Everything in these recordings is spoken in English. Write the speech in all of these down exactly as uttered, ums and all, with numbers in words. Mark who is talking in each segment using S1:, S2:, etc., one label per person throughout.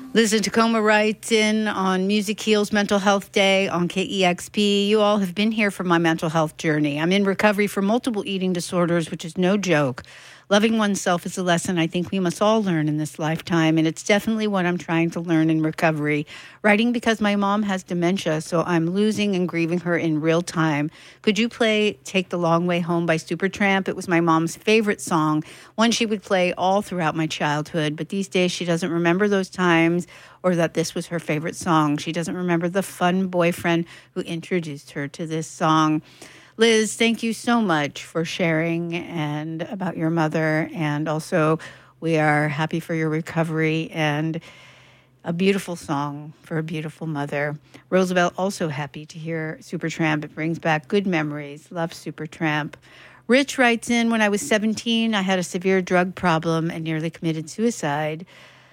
S1: Liz in Tacoma writes in on Music Heals Mental Health Day on K E X P. You all have been here for my mental health journey. I'm in recovery for multiple eating disorders, which is no joke. Loving oneself is a lesson I think we must all learn in this lifetime, and it's definitely what I'm trying to learn in recovery. Writing because my mom has dementia, so I'm losing and grieving her in real time. Could you play Take the Long Way Home by Supertramp? It was my mom's favorite song, one she would play all throughout my childhood, but these days she doesn't remember those times or that this was her favorite song. She doesn't remember the fun boyfriend who introduced her to this song. Liz, thank you so much for sharing and about your mother. And also, we are happy for your recovery and a beautiful song for a beautiful mother. Roosevelt, also happy to hear Supertramp. It brings back good memories. Love Supertramp. Rich writes in, when I was seventeen, I had a severe drug problem and nearly committed suicide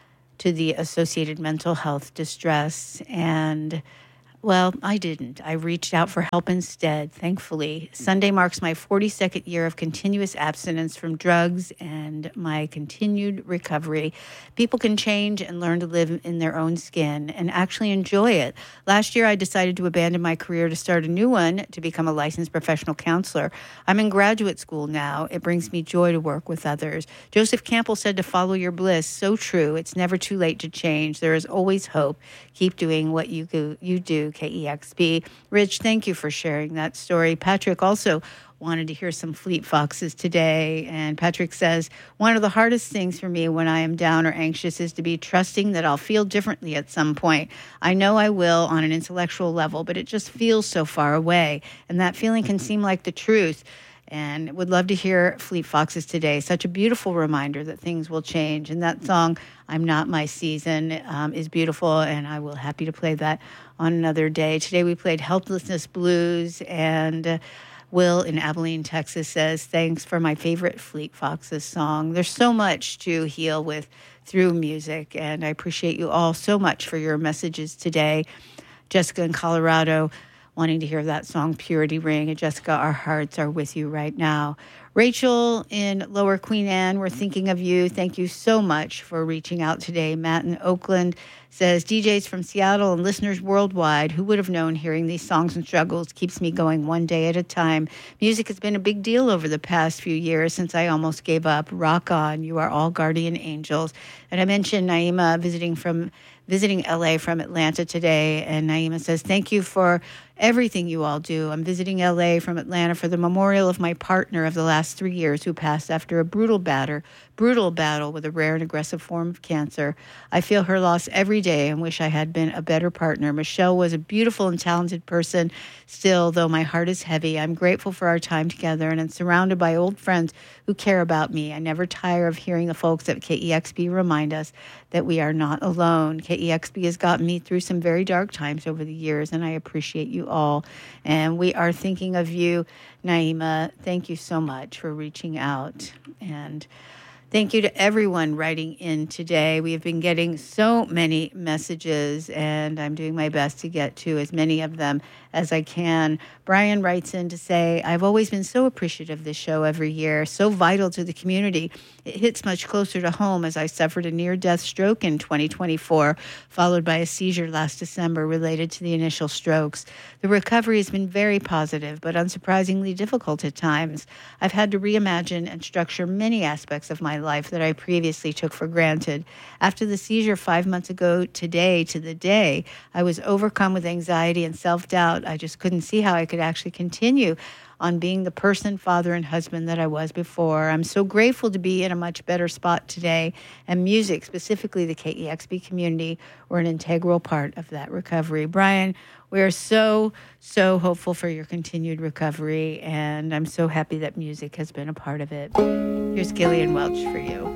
S1: to the associated mental health distress. And well, I didn't. I reached out for help instead, thankfully. Sunday marks my forty-second year of continuous abstinence from drugs and my continued recovery. People can change and learn to live in their own skin and actually enjoy it. Last year, I decided to abandon my career to start a new one, to become a licensed professional counselor. I'm in graduate school now. It brings me joy to work with others. Joseph Campbell said to follow your bliss. So true. It's never too late to change. There is always hope. Keep doing what you do, you do, K E X P. Rich, thank you for sharing that story. Patrick also wanted to hear some Fleet Foxes today. And Patrick says, one of the hardest things for me when I am down or anxious is to be trusting that I'll feel differently at some point. I know I will on an intellectual level, but it just feels so far away. And that feeling can seem like the truth. And would love to hear Fleet Foxes today. Such a beautiful reminder that things will change. And that song, I'm Not My Season, um, is beautiful, and I will happy to play that on another day. Today we played Helplessness Blues, and uh, Will in Abilene, Texas says, thanks for my favorite Fleet Foxes song. There's so much to heal with through music, and I appreciate you all so much for your messages today. Jessica in Colorado, wanting to hear that song, Purity Ring. And Jessica, our hearts are with you right now. Rachel in Lower Queen Anne, we're thinking of you. Thank you so much for reaching out today. Matt in Oakland says, D Js from Seattle and listeners worldwide, who would have known hearing these songs and struggles keeps me going one day at a time. Music has been a big deal over the past few years since I almost gave up. Rock on. You are all guardian angels. And I mentioned Naima visiting from visiting L A from Atlanta today, and Naima says, thank you for everything you all do. I'm visiting L A from Atlanta for the memorial of my partner of the last three years who passed after a brutal batter, brutal battle with a rare and aggressive form of cancer. I feel her loss every day and wish I had been a better partner. Michelle was a beautiful and talented person. Still, though my heart is heavy, I'm grateful for our time together, and I'm surrounded by old friends who care about me. I never tire of hearing the folks at K E X P remind us that we are not alone. K E X P has gotten me through some very dark times over the years, and I appreciate you all. And we are thinking of you, Naima. Thank you so much for reaching out. And thank you to everyone writing in today. We have been getting so many messages, and I'm doing my best to get to as many of them as I can. Brian writes in to say, I've always been so appreciative of this show every year, so vital to the community. It hits much closer to home as I suffered a near-death stroke in twenty twenty-four, followed by a seizure last December related to the initial strokes. The recovery has been very positive, but unsurprisingly difficult at times. I've had to reimagine and structure many aspects of my life that I previously took for granted. After the seizure five months ago today to the day, I was overcome with anxiety and self-doubt. I just couldn't see how I could actually continue on being the person, father, and husband that I was before. I'm so grateful to be in a much better spot today, and music, specifically the K E X P community, were an integral part of that recovery. Brian, we are so, so hopeful for your continued recovery, and I'm so happy that music has been a part of it. Here's Gillian Welch for you.